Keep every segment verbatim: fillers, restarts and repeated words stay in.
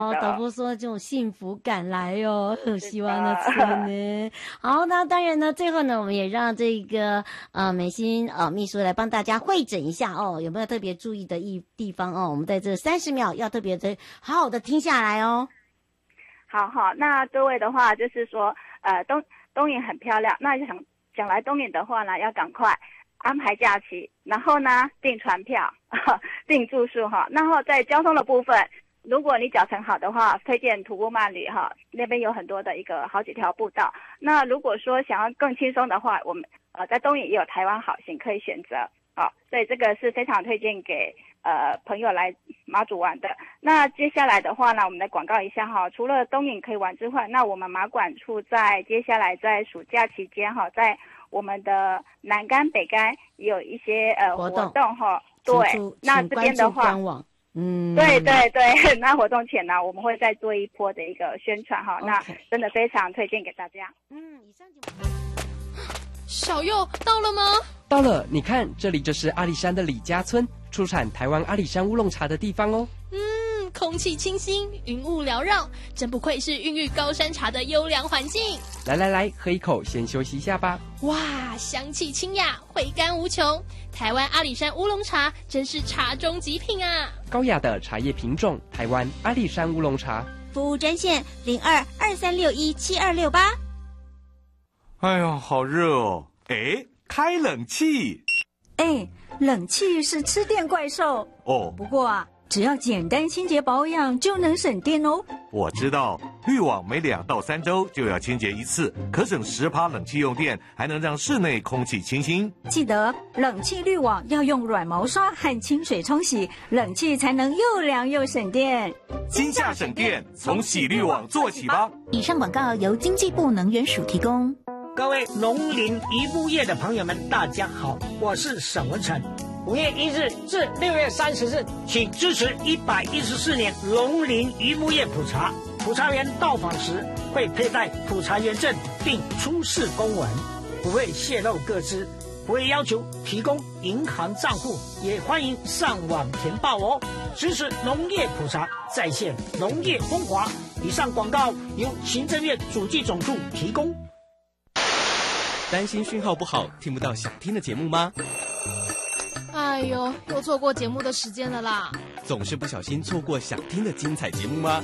哦，导播说这种幸福感来哦，希望那次呢。好，那当然呢，最后呢，我们也让这个呃美心呃秘书来帮大家会诊一下哦，有没有特别注意的一地方哦？我们在这三十秒要特别的好好的听下来哦。 好好，那各位的话就是说，呃，东东引很漂亮，那想想来东引的话呢，要赶快安排假期，然后呢订船票、订住宿哈，然后在交通的部分。如果你脚程好的话，推荐徒步慢旅哈，那边有很多的一个好几条步道。那如果说想要更轻松的话，我们呃在东引也有台湾好行可以选择，好，所以这个是非常推荐给呃朋友来马祖玩的。那接下来的话呢，我们来广告一下哈，除了东引可以玩之外，那我们马管处在接下来在暑假期间哈，在我们的南竿北竿也有一些呃活动哈，对，那这边的话。 嗯， 对对对，那活动前呢，我们会再做一波的一个宣传哈， okay. 那真的非常推荐给大家。 嗯，以上就。 小佑到了吗？ 到了，你看，这里就是阿里山的李家村，出产台湾阿里山乌龙茶的地方哦。 嗯，空气清新，云雾缭绕，真不愧是孕育高山茶的优良环境。 来来来，喝一口，先休息一下吧。 哇，香气清雅，回甘无穷。台湾阿里山乌龙茶真是茶中极品啊！ 高雅的茶叶品种，台湾阿里山乌龙茶。 服务专线零二二三六一七二六八。 哎呦，好热哦！哎，开冷气。 哎，冷气是吃电怪兽哦。 不过啊，只要简单清洁保养就能省电哦。 我知道，滤网每两到三周就要清洁一次，可省十趴冷气用电，还能让室内空气清新。 记得冷气滤网要用软毛刷和清水冲洗，冷气才能又凉又省电。 今夏省电，从洗滤网做起吧。 以上广告由经济部能源署提供。 各位农林渔牧业的朋友们，大家好，我是沈文成。五月一日至六月三十日，请支持一百一十四年农林渔牧业普查。普查员到访时会佩戴普查员证，并出示公文，不会泄露个资，不会要求提供银行账户，也欢迎上网填报哦。支持农业普查，再现农业风华。以上广告由行政院主计总处提供。 担心讯号不好，听不到想听的节目吗？ 哎呦，又错过节目的时间了啦！ 总是不小心错过想听的精彩节目吗？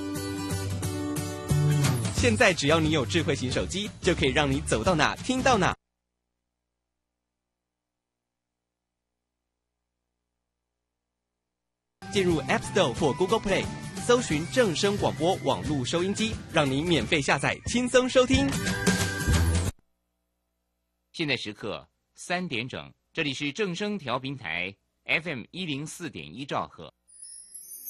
现在只要你有智慧型手机，就可以让你走到哪听到哪。进入 App Store 或 Google Play， 搜寻正声广播网络收音机，让你免费下载，轻松收听。 现在时刻三点整，这里是正声调频台 F M 一零四点一兆赫。